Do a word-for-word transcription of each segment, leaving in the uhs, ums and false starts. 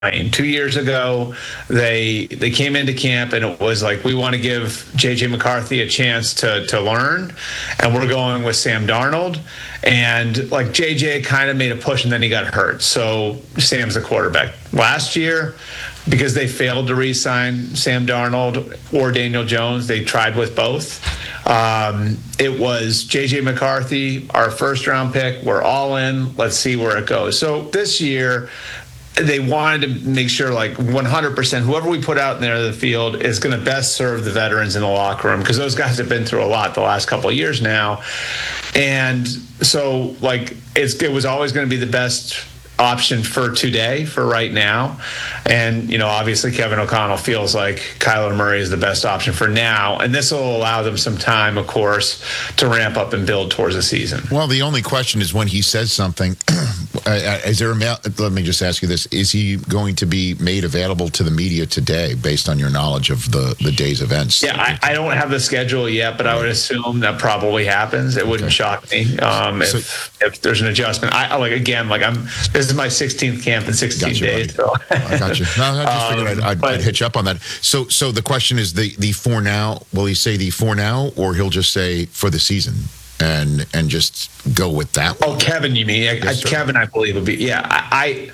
Two years ago, they they came into camp and it was like, we want to give J J McCarthy a chance to to learn, and we're going with Sam Darnold. And like J J kind of made a push and then he got hurt, so Sam's the quarterback. Last year, because they failed to re-sign Sam Darnold or Daniel Jones, they tried with both. Um, it was J J McCarthy, our first round pick. We're all in. Let's see where it goes. So this year, they wanted to make sure, like, one hundred percent whoever we put out in there in the field is going to best serve the veterans in the locker room, because those guys have been through a lot the last couple of years now. And so, like, it's, it was always going to be the best option for today, for right now. And, you know, obviously Kevin O'Connell feels like Kyler Murray is the best option for now. And this will allow them some time, of course, to ramp up and build towards the season. Well, the only question is when he says something, is there a, let me just ask you this, is he going to be made available to the media today based on your knowledge of the, the day's events? Yeah, I, I don't have the schedule yet, but I would assume that probably happens. It wouldn't okay. shock me um, if, so, if there's an adjustment. I like, again, like I'm, this is my sixteenth camp in sixteen gotcha, days. So. I got you. No, I just figured um, I'd, I'd, but, I'd hitch up on that. So, so the question is the the for now. Will he say the for now, or he'll just say for the season, and and just go with that one? Oh, Kevin, you mean? Yes, I, Kevin, I believe would be. Yeah, I, I.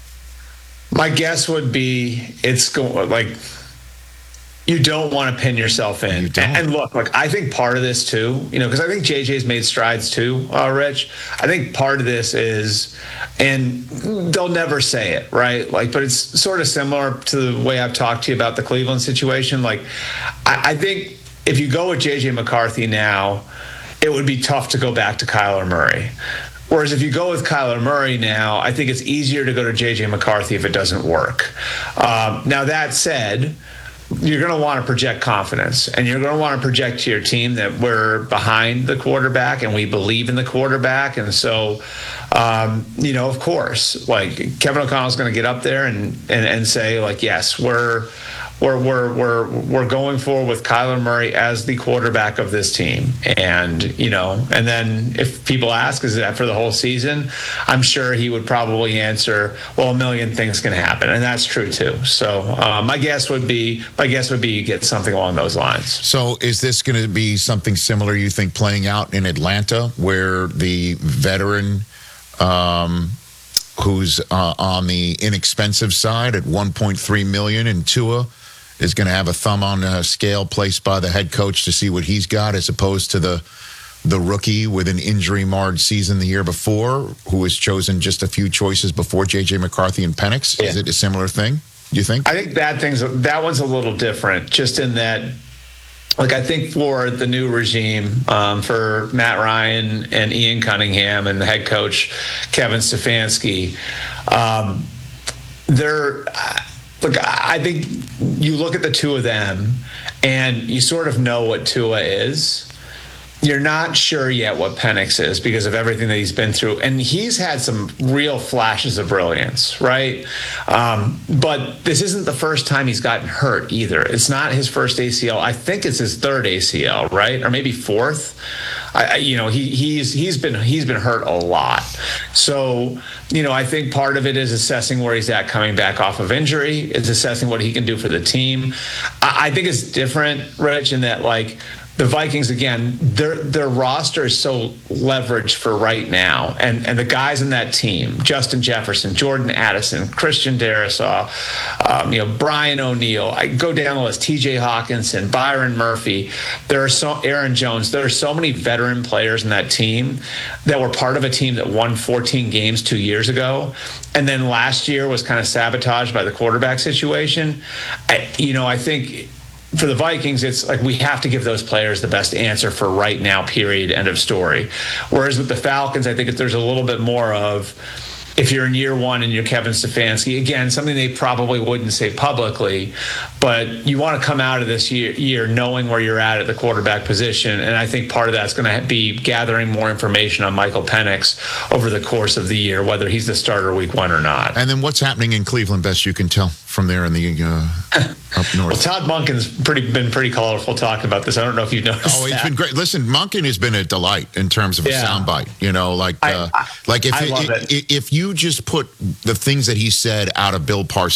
My guess would be it's going like. You don't want to pin yourself in. You don't. And look, like I think part of this too, you know, because I think J J's made strides too, uh, Rich. I think part of this is, and they'll never say it, right? Like, but it's sort of similar to the way I've talked to you about the Cleveland situation. Like, I, I think if you go with J J McCarthy now, it would be tough to go back to Kyler Murray. Whereas if you go with Kyler Murray now, I think it's easier to go to J J McCarthy if it doesn't work. Um, now, that said, you're going to want to project confidence, and you're going to want to project to your team that we're behind the quarterback and we believe in the quarterback. And so, um, you know, of course, like Kevin O'Connell's going to get up there and, and, and say, like, yes, we're, we're, we're, we're, we're going forward with Kyler Murray as the quarterback of this team. And, you know, and then if people ask, is that for the whole season? I'm sure he would probably answer, well, a million things can happen. And that's true too. So uh, my guess would be, my guess would be you get something along those lines. So is this going to be something similar, you think, playing out in Atlanta, where the veteran, um, who's uh, on the inexpensive side at one point three million dollars, and Tua is going to have a thumb on a scale placed by the head coach to see what he's got, as opposed to the the rookie with an injury-marred season the year before, who was chosen just a few choices before J J McCarthy and Penix? Yeah. Is it a similar thing, do you think? I think that thing's that one's a little different, just in that, like, I think for the new regime, um, for Matt Ryan and Ian Cunningham and the head coach Kevin Stefanski, um, they're. Look, I think you look at the two of them and you sort of know what Tua is. You're not sure yet what Penix is because of everything that he's been through. And he's had some real flashes of brilliance, right? Um, but this isn't the first time he's gotten hurt either. It's not his first A C L. I think it's his third A C L, right? Or maybe fourth. I, you know, he he's he's been he's been hurt a lot. So, you know, I think part of it is assessing where he's at coming back off of injury. It's assessing what he can do for the team. I, I think it's different, Rich, in that, like, the Vikings, again, their their roster is so leveraged for right now. And and the guys in that team, Justin Jefferson, Jordan Addison, Christian Darrisaw, um, you know, Brian O'Neill, I go down the list, T J Hawkinson, Byron Murphy, there are so Aaron Jones, there are so many veteran players in that team that were part of a team that won fourteen games two years ago. And then last year was kind of sabotaged by the quarterback situation. I, you know, I think for the Vikings, it's like we have to give those players the best answer for right now, period, end of story. Whereas with the Falcons, I think if there's a little bit more of, if you're in year one and you're Kevin Stefanski, again, something they probably wouldn't say publicly, but you want to come out of this year, year knowing where you're at at the quarterback position. And I think part of that's going to be gathering more information on Michael Penix over the course of the year, whether he's the starter week one or not. And then what's happening in Cleveland, best you can tell? from there in the uh, up Well, north. Todd Monken's pretty been pretty colorful talking about this. I don't know if you've noticed. Oh, it's that. been great. Listen, Monken has been a delight in terms of a Yeah. soundbite. You know, like I- uh, I- like if I it- love it- it. if you just put the things that he said out of Bill Parcells.